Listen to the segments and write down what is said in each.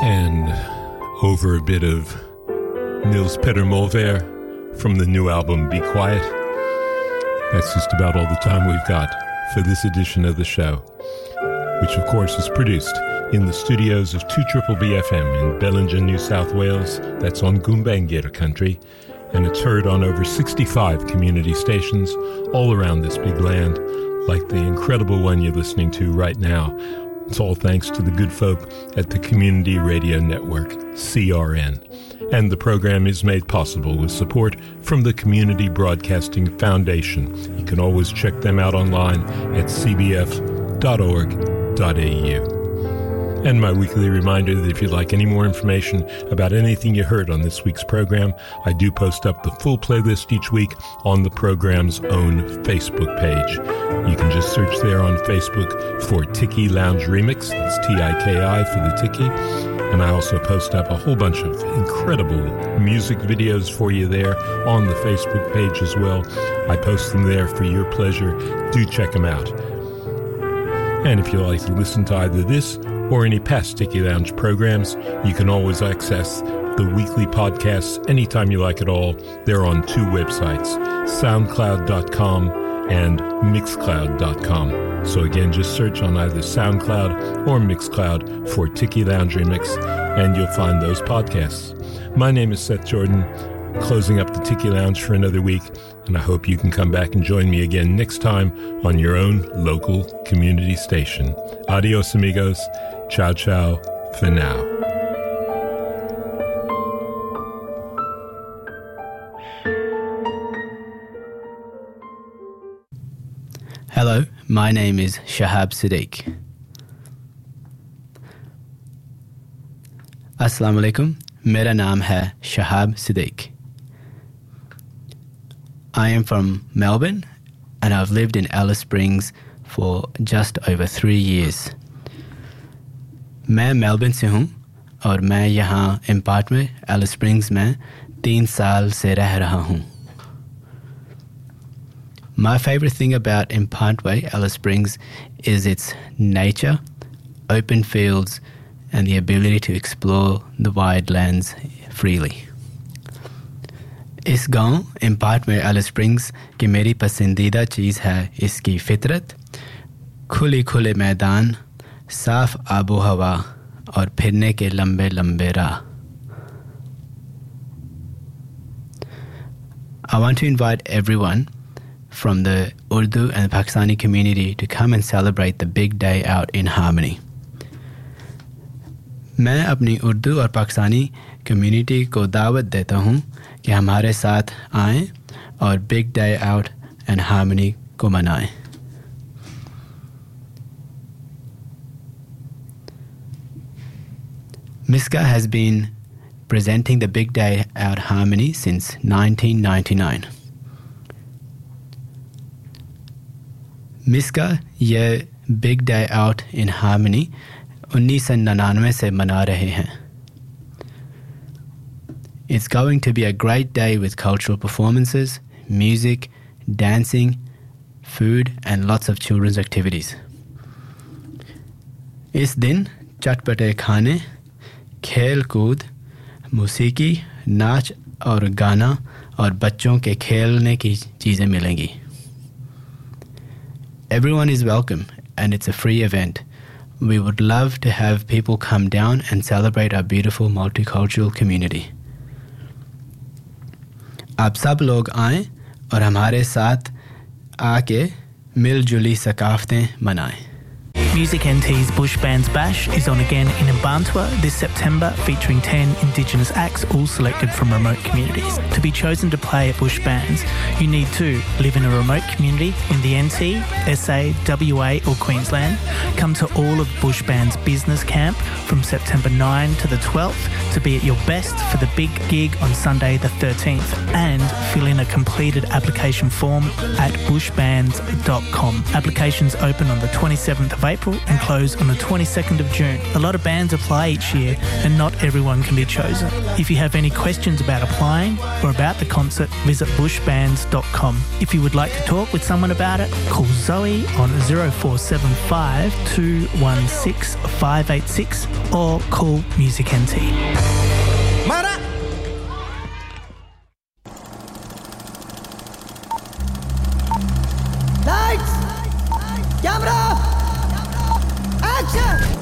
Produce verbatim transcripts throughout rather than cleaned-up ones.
And over a bit of Niels Petter Molvær from the new album Be Quiet. That's just about all the time we've got for this edition of the show, which of course is produced in the studios of two B B F M in Bellingen, New South Wales. That's on Gumbaynggirr country, and it's heard on over sixty-five community stations all around this big land, like the incredible one you're listening to right now. It's all thanks to the good folk at the Community Radio Network, C R N. And the program is made possible with support from the Community Broadcasting Foundation. You can always check them out online at c b f dot org dot a u. And my weekly reminder that if you'd like any more information about anything you heard on this week's program, I do post up the full playlist each week on the program's own Facebook page. You can just search there on Facebook for Tiki Lounge Remix. That's T I K I for the Tiki. And I also post up a whole bunch of incredible music videos for you there on the Facebook page as well. I post them there for your pleasure. Do check them out. And if you'd like to listen to either this or any past Tiki Lounge programs, you can always access the weekly podcasts anytime you like at all. They're on two websites, soundcloud dot com and mixcloud dot com. So again, just search on either SoundCloud or Mixcloud for Tiki Lounge Remix, and you'll find those podcasts. My name is Seth Jordan, closing up the Tiki Lounge for another week, and I hope you can come back and join me again next time on your own local community station. Adios, amigos. Ciao, ciao for now. Hello, my name is Shahab Siddique. Assalamu alaikum, mera naam hai Shahab Siddique. I am from Melbourne and I've lived in Alice Springs for just over three years. मैं Melbourne से हूँ और मैं यहाँ impart में Alice springs में तीन साल से रह रहा हूँ. My favorite thing about Impantway, Alice Springs, is its nature, open fields, and the ability to explore the wide lands freely. इस गांव इम्पांटवे एलिस स्प्रिंग्स की मेरी पसंदीदा चीज़ है इसकी फितरत, खुले खुले मैदान, साफ आबो हवा और फिरने के लंबे लंबे राह. I want to invite everyone from the Urdu and Pakistani community to come and celebrate the big day out in harmony. मैं अपनी उर्दू और पाकिस्तानी कम्युनिटी को दावत देता हूँ कि हमारे साथ आएं और big day out and harmony को मनाएं. Miska has been presenting the Big Day Out Harmony since nineteen ninety-nine. Miska ये Big Day Out in Harmony उन्नीस सौ निन्यानवे से मना रहे हैं. It's going to be a great day with cultural performances, music, dancing, food and lots of children's activities. इस दिन चटपटे खाने, खेल कूद, मौसीकी, नाच और गाना और बच्चों के खेलने की चीज़ें मिलेंगी. Everyone is welcome and it's a free event. We would love to have people come down and celebrate our beautiful multicultural community. आप सब लोग आएं और हमारे साथ आके मिलजुली सकाफतें मनाएं. Music N T's Bush Bands Bash is on again in Mparntwe this September, featuring ten Indigenous acts, all selected from remote communities. To be chosen to play at Bush Bands, you need to live in a remote community in the N T, S A, W A or Queensland, come to all of Bush Bands Business Camp from September ninth to the twelfth to be at your best for the big gig on Sunday the thirteenth, and fill in a completed application form at bush bands dot com. Applications open on the twenty-seventh of April April and close on the twenty-second of June. A lot of bands apply each year and not everyone can be chosen. If you have any questions about applying or about the concert, visit bush bands dot com. If you would like to talk with someone about it, call Zoe on zero four seven five two one six five eight six or call Music N T. Mara! Lights! Camera! Action!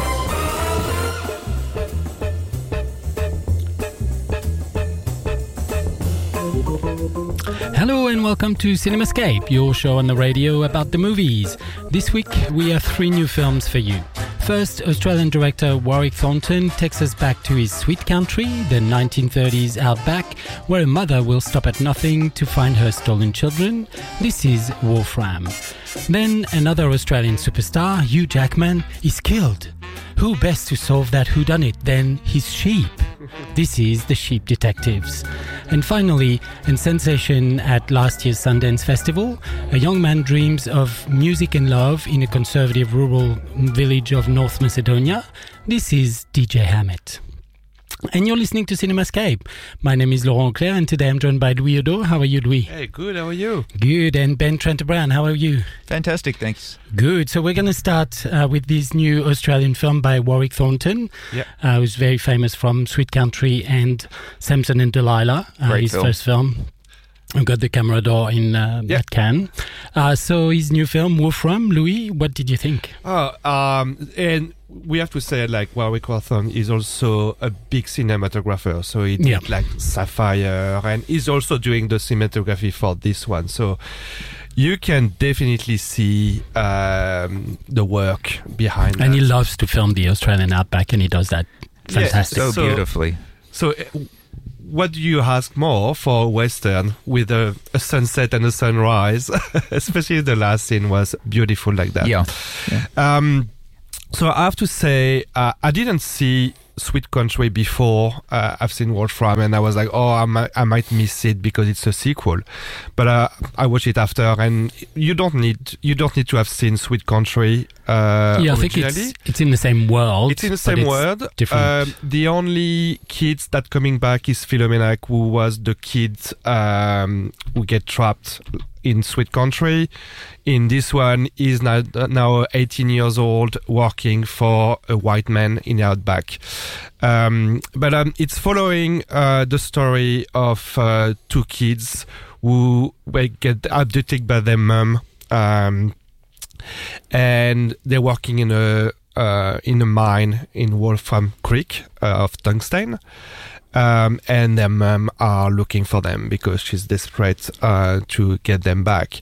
Hello and welcome to CinemaScape, your show on the radio about the movies. This week we have three new films for you. First, Australian director Warwick Thornton takes us back to his sweet country, the nineteen thirties outback, where a mother will stop at nothing to find her stolen children. This is Wolfram. Then another Australian superstar, Hugh Jackman, is killed. Who best to solve that whodunit than his sheep? This is The Sheep Detectives. And finally, in sensation at last year's Sundance Festival, a young man dreams of music and love in a conservative rural village of North Macedonia. This is D J Hammett. And you're listening to CinemaScape. My name is Laurent Claire, and today I'm joined by Louis Odo. How are you, Louis? Hey, good. How are you? Good. And Ben Trent-Brown, how are you? Fantastic, thanks. Good. So we're going to start uh, with this new Australian film by Warwick Thornton, yeah. uh, who's very famous from Sweet Country and Samson and Delilah, uh, his film. first film. I've got the camera door in uh, yeah. at Cannes. Uh, so his new film, Wolfram, Louis, what did you think? Oh, um, and we have to say, like, Warwick Thornton is also a big cinematographer. So he did, yeah. like, Sapphire, and he's also doing the cinematography for this one. So you can definitely see um, the work behind And that. he loves to film the Australian outback, and he does that fantastic. So, So- beautifully. So uh, what do you ask more for a Western with a, a sunset and a sunrise? Especially the last scene was beautiful like that. Yeah. yeah. Um, so I have to say, uh, I didn't see Sweet Country before uh, I've seen Wolfram, and I was like, oh, I might, I might miss it because it's a sequel. But uh, I watched it after, and you don't need you don't need to have seen Sweet Country. Uh, yeah, I think originally. it's, it's in the same world. It's in the but same it's world. different. Um, the only kids that coming back is Philomena, who was the kid um, who get trapped in Sweet Country. In this one, he's now, now eighteen years old, working for a white man in the outback. Um, but um, it's following uh, the story of uh, two kids who will get abducted by their mum. Um, and they're working in a uh, in a mine in Wolfram Creek uh, of tungsten, um, and their mum are looking for them because she's desperate uh, to get them back.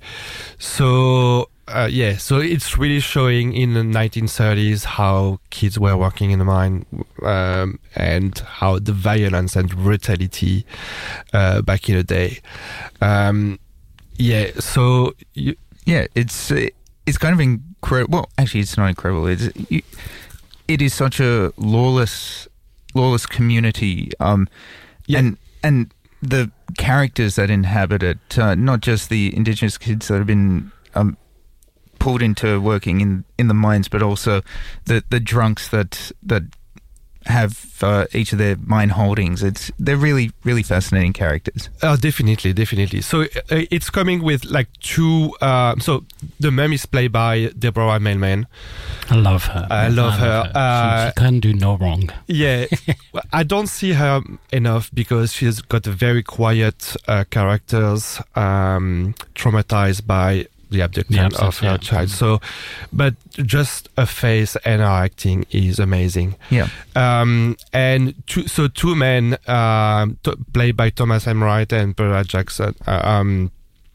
So uh, yeah, so it's really showing in the nineteen thirties how kids were working in the mine, um, and how the violence and brutality uh, back in the day. Um, yeah, so you, Yeah, it's it's kind of incredible. Well, actually, it's not incredible. It's you, it is such a lawless lawless community, um, Yeah. and and the characters that inhabit it, uh, not just the indigenous kids that have been um, pulled into working in, in the mines, but also the the drunks that that have uh, each of their mine holdings. It's they're really really fascinating characters. Oh, definitely, definitely. So uh, it's coming with like two. Uh, so the mum is played by Deborah Mailman. I love her. I love her. She- Uh, she, can do no wrong. Yeah, I don't see her enough because she's got a very quiet uh, characters, um, traumatized by the abduction The absence, of her yeah. child. So, but just her face and her acting is amazing. Yeah. Um, and two, so two men, um, t- played by Thomas Emright and Pearl Jackson, uh, um,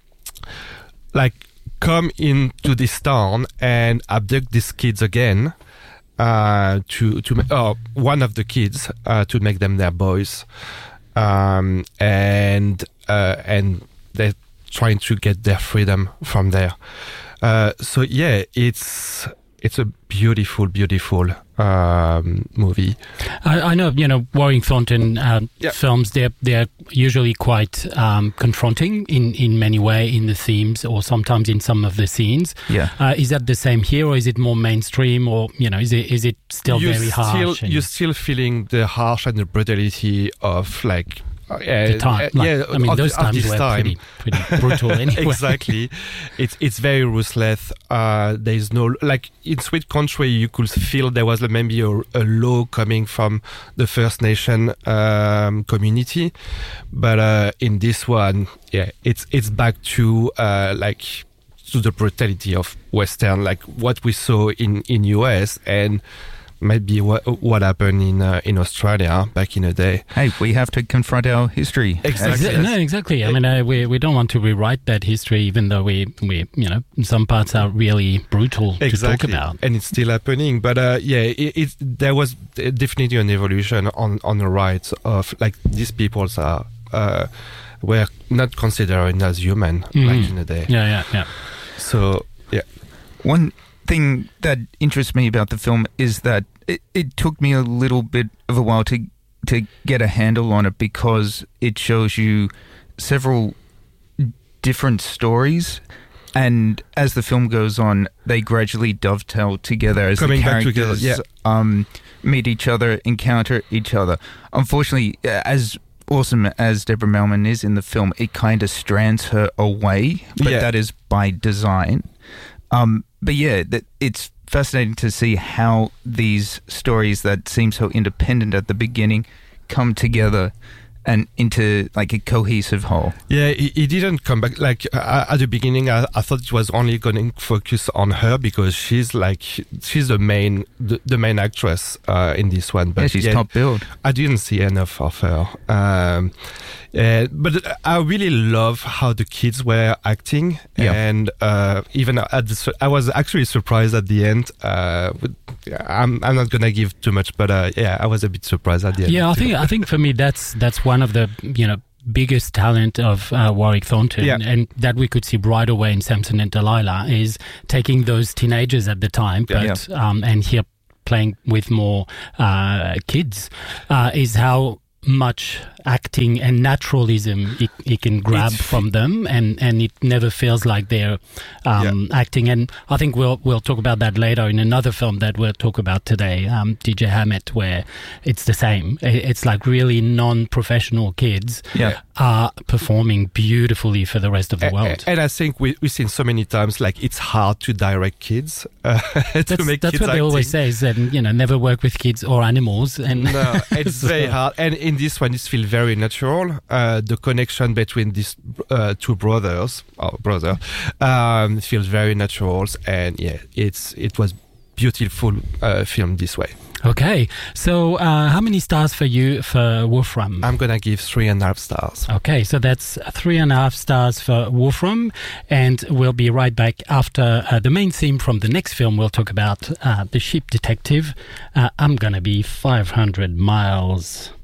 like come into this town and abduct these kids again, uh, to to ma- oh, one of the kids uh, to make them their boys, um, and uh, and they're trying to get their freedom from there. Uh, so yeah, it's it's a beautiful, beautiful um, movie. I, I know, you know, Warwick Thornton uh, Yeah. films, they're, they're usually quite um, confronting in, in many ways in the themes or sometimes in some of the scenes. Yeah. Uh, is that the same here, or is it more mainstream, or, you know, is it is it still You're very still, harsh? and You're still feeling the harsh and the brutality of like uh, the time? uh, Like, yeah, I mean, of, those of times this were time. pretty, pretty brutal anyway. Exactly. It's it's very ruthless. Uh, there's no, like in Sweet Country, you could feel there was maybe a, a law coming from the First Nation um, community, but uh, in this one, yeah, it's it's back to uh, like to the brutality of Western, like what we saw in in U S and maybe what what happened in uh, in Australia back in the day. Hey, we have to confront our history. Exactly. Exa- No, exactly. I mean, uh, we we don't want to rewrite that history, even though we we you know some parts are really brutal to talk about. And it's still happening. But uh, yeah, it, it there was definitely an evolution on on the rights of like these peoples are uh, were not considered as human Mhm. back in the day. Yeah, yeah, yeah. So yeah, One thing that interests me about the film is that it, it took me a little bit of a while to to get a handle on it, because it shows you several different stories, and as the film goes on, they gradually dovetail together as Coming the back together, characters yeah. um, meet each other, encounter each other. Unfortunately, uh, as awesome as Deborah Melman is in the film, it kind of strands her away, but Yeah. that is by design. Um, but yeah, that it's fascinating to see how these stories that seem so independent at the beginning come together and into like a cohesive whole. yeah, he, he didn't come back. Like uh, at the beginning, I, I thought it was only going to focus on her because she's like she's the main the, the main actress uh, in this one. But Yeah, she's yeah, top billed. I didn't see enough of her. Um, uh, but I really love how the kids were acting, Yeah. and uh, even at the, su- I was actually surprised at the end. Uh, with, I'm I'm not gonna give too much, but uh, yeah, I was a bit surprised at the end. Yeah, I too. think I think for me that's that's one of the you know biggest talent of uh, Warwick Thornton, Yeah. and that we could see right away in Samson and Delilah is taking those teenagers at the time, Yeah. but um, and here playing with more uh, kids, uh, is how much acting and naturalism he, he can grab It's- from them, and, and it never feels like they're um, acting. And I think we'll we'll talk about that later in another film that we'll talk about today, um, D J Hammett, where it's the same. I- It's like really non-professional kids Yeah. are performing beautifully for the rest of the A- world. And I think we, we've seen so many times, like, it's hard to direct kids, uh, to That's, make that's kids what they acting. always say, is that, you know, never work with kids or animals. And No, it's So- very hard. And in this one, it feels very natural. Uh, the connection between these uh, two brothers, or brother, um, feels very natural. And yeah, it's it was beautiful uh, film this way. Okay, so uh, how many stars for you for Wolfram? I'm gonna give three and a half stars. Okay, so that's three and a half stars for Wolfram, and we'll be right back after uh, the main theme from the next film. We'll talk about uh, The Sheep Detective. Uh, I'm gonna be five hundred miles.